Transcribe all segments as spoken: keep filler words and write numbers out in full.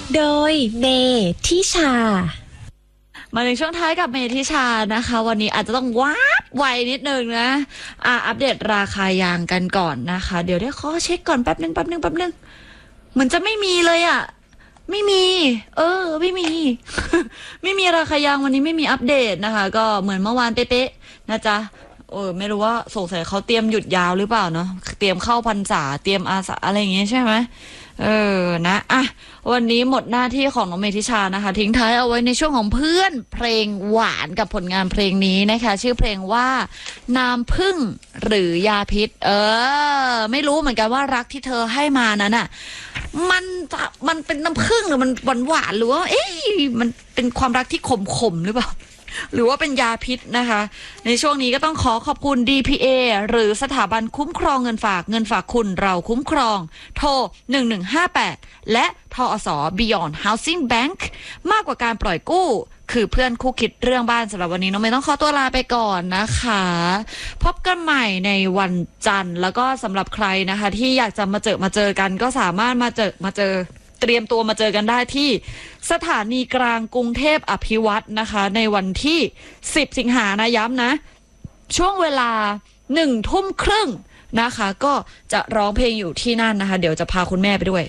โดยเมทิชามาถึงช่วงท้ายกับเมทิชานะคะวันนี้อาจจะต้องวาบไวนิดนึงนะอ่ะอัปเดตราคายางกันก่อนนะคะเดี๋ยวได้ขอเช็คก่อนแป๊บนึงแป๊บนึงแป๊บนึงเหมือนจะไม่มีเลยอ่ะไม่มีเออไม่มี ไม่มีราคายางวันนี้ไม่มีอัปเดตนะคะก็เหมือนเมื่อวานเป๊ะๆนะจ๊ะเออไม่รู้ว่าสงสัยเขาเตรียมหยุดยาวหรือเปล่าเนาะเตรียมเข้าพรรษาเตรียมอาสาอะไรอย่างเงี้ยใช่ไหมเออนะอ่ะวันนี้หมดหน้าที่ของน้องเมทิชานะคะทิ้งท้ายเอาไว้ในช่วงของเพื่อนเพลงหวานกับผลงานเพลงนี้นะคะชื่อเพลงว่าน้ำผึ้งหรือยาพิษเออไม่รู้เหมือนกันว่ารักที่เธอให้มานั้นอ่ะมันจะมันเป็นน้ำผึ้งหรือมันหวานหวานหรือว่าเอ๊ะมันเป็นความรักที่ขมขมหรือเปล่าหรือว่าเป็นยาพิษนะคะในช่วงนี้ก็ต้องขอขอบคุณ ดี พี เอ หรือสถาบันคุ้มครองเงินฝากเงินฝากคุณเราคุ้มครองโทรหนึ่งหนึ่งห้าแปดและทอส Beyond Housing Bank มากกว่าการปล่อยกู้คือเพื่อนคู่คิดเรื่องบ้านสำหรับวันนี้น้องเมย์ต้องขอตัวลาไปก่อนนะคะพบกันใหม่ในวันจันทร์แล้วก็สำหรับใครนะคะที่อยากจะมาเจอมาเจอกันก็สามารถมาเจอมาเจอเตรียมตัวมาเจอกันได้ที่สถานีกลางกรุงเทพอภิวัตรนะคะในวันที่สิบสิงหานะย้ำนะช่วงเวลาหนึ่งทุ่มครึ่งนะคะก็จะร้องเพลงอยู่ที่นั่นนะคะเดี๋ยวจะพาคุณแม่ไปด้วย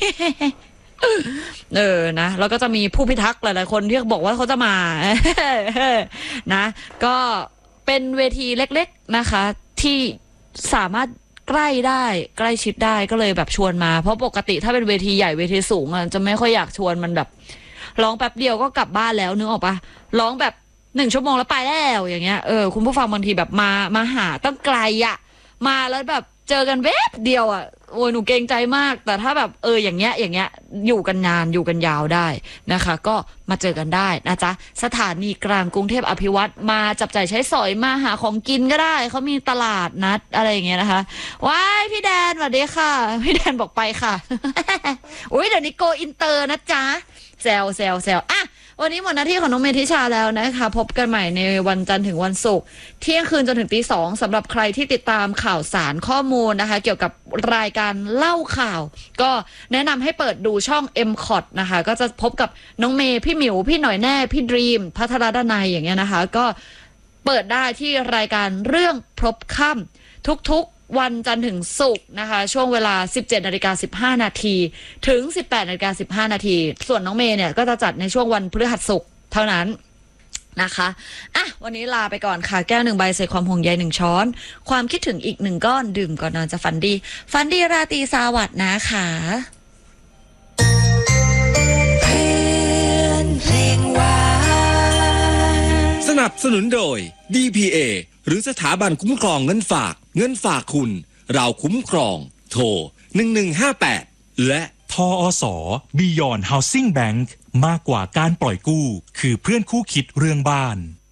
เออนะแล้วก็จะมีผู้พิทักษ์หลายๆคนที่บอกว่าเขาจะมา นะก็เป็นเวทีเล็กๆนะคะที่สามารถใกล้ได้ใกล้ชิดได้ก็เลยแบบชวนมาเพราะปกติถ้าเป็นเวทีใหญ่เวทีสูงอ่ะจะไม่ค่อยอยากชวนมันแบบร้องแป๊บเดียวก็กลับบ้านแล้วนึกออกปะร้องแบบหนึ่งชั่วโมงแล้วไปแล้วอย่างเงี้ยเออคุณผู้ฟังบางทีแบบมามาหาต้องไกลอ่ะมาแล้วแบบเจอกันแวบเดียวอ่ะโอ้ยหนูเกรงใจมากแต่ถ้าแบบเอออย่างเงี้ยอย่างเงี้ยอยู่กันนานอยู่กันยาวได้นะคะก็มาเจอกันได้นะจ๊ะสถานีกลางกรุงเทพอภิวัตรมาจับจ่ายใช้สอยมาหาของกินก็ได้เขามีตลาดนัดอะไรอย่างเงี้ยนะคะว้ายพี่แดนสวัสดีค่ะพี่แดนบอกไปค่ะ อุ้ยเดี๋ยวนี้โกอินเตอร์นะจ๊ะแซวแซวแซวอ่ะวันนี้หมดหน้าที่ของน้องเมทิชาแล้วนะคะพบกันใหม่ในวันจันทร์ถึงวันศุกร์เที่ยงคืนจนถึงตีสองสำหรับใครที่ติดตามข่าวสารข้อมูลนะคะเกี่ยวกับรายการเล่าข่าวก็แนะนำให้เปิดดูช่อง เอ็ม คอท นะคะก็จะพบกับน้องเมย์พี่หมิวพี่หน่อยแน่พี่ดรีมพัทรดนัยอย่างเงี้ยนะคะก็เปิดได้ที่รายการเรื่องพบค่ำทุกๆวันจันทร์ถึงศุกร์นะคะช่วงเวลา สิบเจ็ดนาฬิกาสิบห้านาทีถึง สิบแปดนาฬิกาสิบห้านาทีส่วนน้องเมย์เนี่ยก็จะจัดในช่วงวันพฤหัสศุกร์เท่านั้นนะคะอ่ะวันนี้ลาไปก่อนค่ะแก้วหนึ่งใบใส่ความห่วงใยหนึ่งช้อนความคิดถึงอีกหนึ่งก้อนดื่มก่อนนอนจะฝันดีฝันดีราตรีสวัสดิ์นะคะเพลงหวานสนับสนุนโดย ดี พี เอ หรือสถาบันคุ้มครองเงินฝากเงินฝากคุณเราคุ้มครองโทรหนึ่งหนึ่งห้าแปดและทอส Beyond Housing Bank มากกว่าการปล่อยกู้คือเพื่อนคู่คิดเรื่องบ้าน